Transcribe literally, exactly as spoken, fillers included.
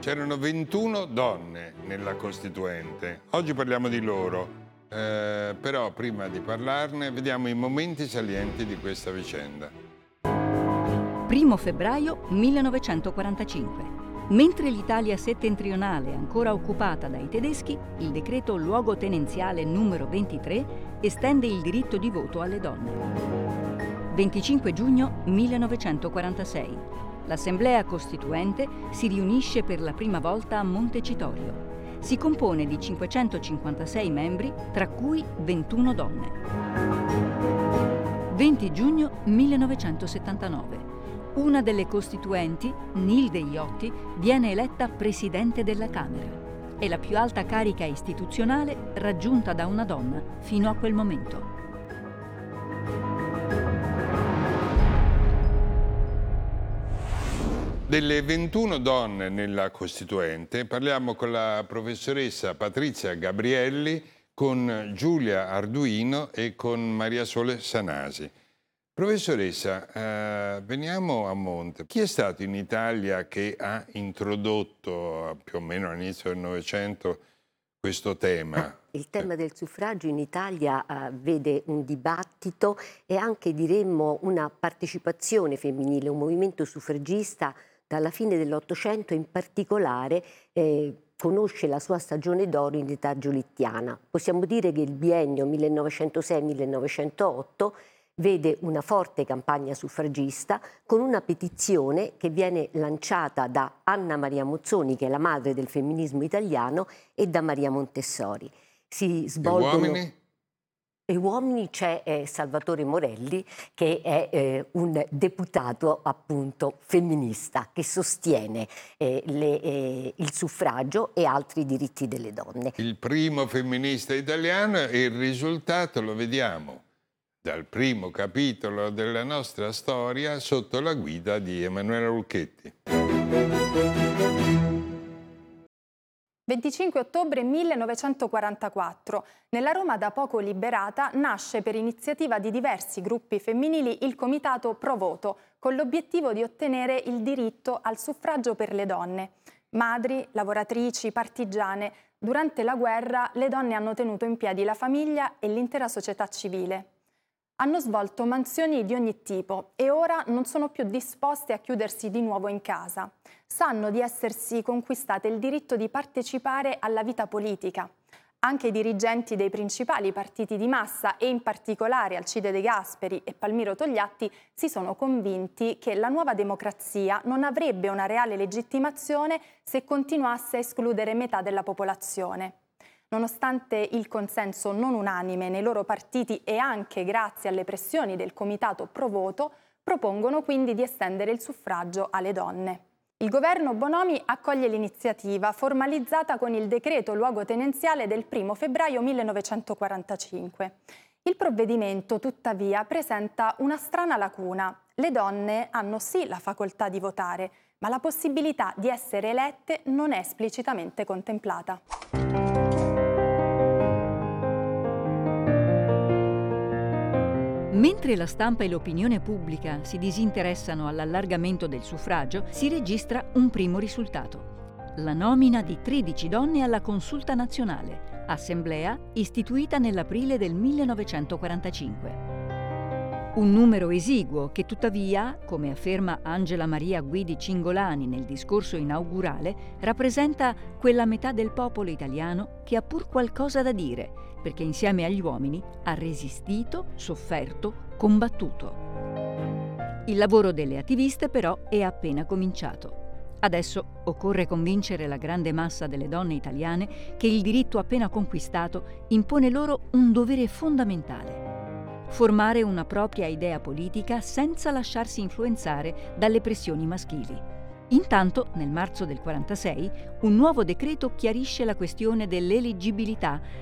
C'erano ventuno donne nella Costituente. Oggi parliamo di loro, eh, però prima di parlarne vediamo i momenti salienti di questa vicenda. primo febbraio millenovecentoquarantacinque. Mentre l'Italia settentrionale è ancora occupata dai tedeschi, il decreto luogotenenziale numero ventitré estende il diritto di voto alle donne. venticinque giugno millenovecentoquarantasei. L'Assemblea Costituente si riunisce per la prima volta a Montecitorio. Si compone di cinquecentocinquantasei membri, tra cui ventuno donne. venti giugno millenovecentosettantanove. Una delle costituenti, Nilde Iotti, viene eletta Presidente della Camera. È la più alta carica istituzionale raggiunta da una donna fino a quel momento. Delle ventuno donne nella Costituente parliamo con la professoressa Patrizia Gabrielli, con Giulia Arduino e con Maria Sole Sanasi. Professoressa, eh, veniamo a monte. Chi è stato in Italia che ha introdotto più o meno all'inizio del Novecento questo tema? Il tema del suffragio in Italia uh, vede un dibattito e anche, diremmo, una partecipazione femminile, un movimento suffragista dalla fine dell'Ottocento, in particolare eh, conosce la sua stagione d'oro in età giolittiana. Possiamo dire che il biennio millenovecentosei millenovecentootto vede una forte campagna suffragista con una petizione che viene lanciata da Anna Maria Mozzoni, che è la madre del femminismo italiano, e da Maria Montessori. Si svolgono... E uomini? E uomini c'è eh, Salvatore Morelli, che è eh, un deputato appunto femminista che sostiene eh, le, eh, il suffragio e altri diritti delle donne. Il primo femminista italiano, e il risultato lo vediamo dal primo capitolo della nostra storia sotto la guida di Emanuela Lucchetti. venticinque ottobre millenovecentoquarantaquattro. Nella Roma da poco liberata nasce per iniziativa di diversi gruppi femminili il comitato Pro Voto, con l'obiettivo di ottenere il diritto al suffragio per le donne. Madri, lavoratrici, partigiane, durante la guerra le donne hanno tenuto in piedi la famiglia e l'intera società civile. Hanno svolto mansioni di ogni tipo e ora non sono più disposte a chiudersi di nuovo in casa. Sanno di essersi conquistate il diritto di partecipare alla vita politica. Anche i dirigenti dei principali partiti di massa, e in particolare Alcide De Gasperi e Palmiro Togliatti, si sono convinti che la nuova democrazia non avrebbe una reale legittimazione se continuasse a escludere metà della popolazione. Nonostante il consenso non unanime nei loro partiti e anche grazie alle pressioni del comitato Pro Voto, propongono quindi di estendere il suffragio alle donne. Il governo Bonomi accoglie l'iniziativa, formalizzata con il decreto luogotenenziale del primo febbraio millenovecentoquarantacinque. Il provvedimento, tuttavia, presenta una strana lacuna. Le donne hanno sì la facoltà di votare, ma la possibilità di essere elette non è esplicitamente contemplata. Mentre la stampa e l'opinione pubblica si disinteressano all'allargamento del suffragio, si registra un primo risultato: la nomina di tredici donne alla Consulta Nazionale, assemblea istituita nell'aprile del millenovecentoquarantacinque. Un numero esiguo che tuttavia, come afferma Angela Maria Guidi Cingolani nel discorso inaugurale, rappresenta quella metà del popolo italiano che ha pur qualcosa da dire, perché insieme agli uomini ha resistito, sofferto, combattuto. Il lavoro delle attiviste però è appena cominciato. Adesso occorre convincere la grande massa delle donne italiane che il diritto appena conquistato impone loro un dovere fondamentale: formare una propria idea politica senza lasciarsi influenzare dalle pressioni maschili. Intanto, nel marzo del quarantasei, un nuovo decreto chiarisce la questione dell'eleggibilità